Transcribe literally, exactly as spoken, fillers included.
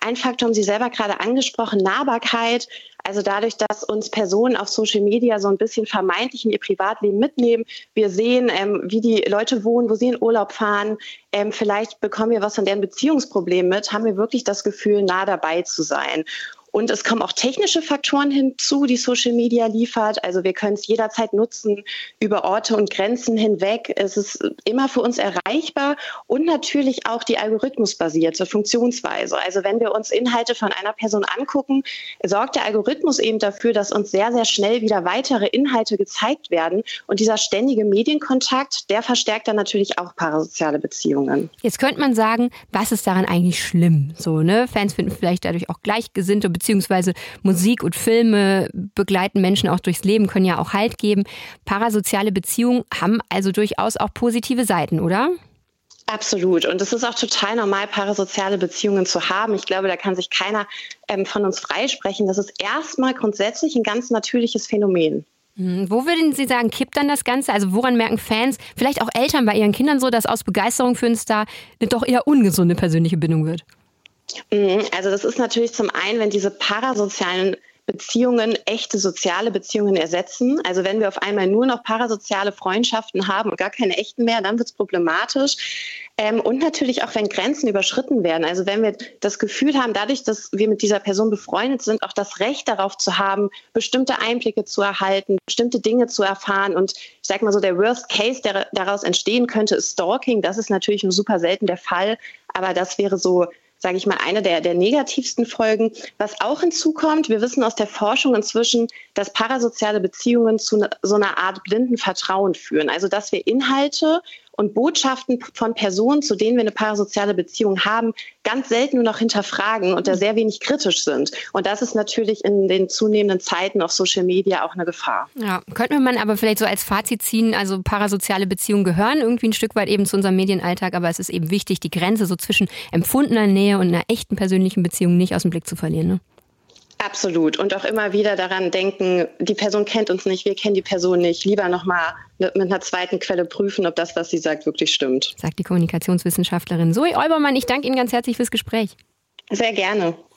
Ein Faktor haben Sie selber gerade angesprochen, Nahbarkeit. Also dadurch, dass uns Personen auf Social Media so ein bisschen vermeintlich in ihr Privatleben mitnehmen. Wir sehen, ähm, wie die Leute wohnen, wo sie in Urlaub fahren. Ähm, vielleicht bekommen wir was von deren Beziehungsproblemen mit. Haben wir wirklich das Gefühl, nah dabei zu sein. Und es kommen auch technische Faktoren hinzu, die Social Media liefert. Also wir können es jederzeit nutzen, über Orte und Grenzen hinweg. Es ist immer für uns erreichbar und natürlich auch die algorithmusbasierte Funktionsweise. Also wenn wir uns Inhalte von einer Person angucken, sorgt der Algorithmus eben dafür, dass uns sehr, sehr schnell wieder weitere Inhalte gezeigt werden. Und dieser ständige Medienkontakt, der verstärkt dann natürlich auch parasoziale Beziehungen. Jetzt könnte man sagen, was ist daran eigentlich schlimm? So, ne? Fans finden vielleicht dadurch auch Gleichgesinnte, beziehungsweise Musik und Filme begleiten Menschen auch durchs Leben, können ja auch Halt geben. Parasoziale Beziehungen haben also durchaus auch positive Seiten, oder? Absolut. Und es ist auch total normal, parasoziale Beziehungen zu haben. Ich glaube, da kann sich keiner ähm, von uns freisprechen. Das ist erstmal grundsätzlich ein ganz natürliches Phänomen. Hm, wo würden Sie sagen, kippt dann das Ganze? Also woran merken Fans, vielleicht auch Eltern bei ihren Kindern so, dass aus Begeisterung für einen Star eine doch eher ungesunde persönliche Bindung wird? Also das ist natürlich zum einen, wenn diese parasozialen Beziehungen echte soziale Beziehungen ersetzen. Also wenn wir auf einmal nur noch parasoziale Freundschaften haben und gar keine echten mehr, dann wird es problematisch. Ähm, und natürlich auch, wenn Grenzen überschritten werden. Also wenn wir das Gefühl haben, dadurch, dass wir mit dieser Person befreundet sind, auch das Recht darauf zu haben, bestimmte Einblicke zu erhalten, bestimmte Dinge zu erfahren. Und ich sage mal so, der Worst Case, der daraus entstehen könnte, ist Stalking. Das ist natürlich nur super selten der Fall. Aber das wäre so, sage ich mal, eine der, der negativsten Folgen. Was auch hinzukommt, wir wissen aus der Forschung inzwischen, dass parasoziale Beziehungen zu ne, so einer Art blinden Vertrauen führen. Also dass wir Inhalte und Botschaften von Personen, zu denen wir eine parasoziale Beziehung haben, ganz selten nur noch hinterfragen und da sehr wenig kritisch sind. Und das ist natürlich in den zunehmenden Zeiten auf Social Media auch eine Gefahr. Ja, könnte man aber vielleicht so als Fazit ziehen, also parasoziale Beziehungen gehören irgendwie ein Stück weit eben zu unserem Medienalltag, aber es ist eben wichtig, die Grenze so zwischen empfundener Nähe und einer echten persönlichen Beziehung nicht aus dem Blick zu verlieren, ne? Absolut. Und auch immer wieder daran denken, die Person kennt uns nicht, wir kennen die Person nicht. Lieber nochmal mit einer zweiten Quelle prüfen, ob das, was sie sagt, wirklich stimmt. Sagt die Kommunikationswissenschaftlerin Zoe Olbermann. Ich danke Ihnen ganz herzlich fürs Gespräch. Sehr gerne.